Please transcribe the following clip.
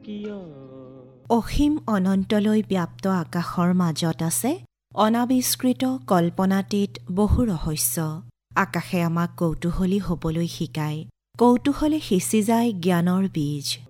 অসীম অনন্তলৈ ব্যাপ্ত আকাশৰ মাজত আছে অনাবিষ্কৃত কল্পনাতীত বহু ৰহস্য। আকাশে আমাক কৌতূহলী হ'বলৈ শিকায়। কৌতূহলে সিঁচি যায় জ্ঞানৰ বীজ।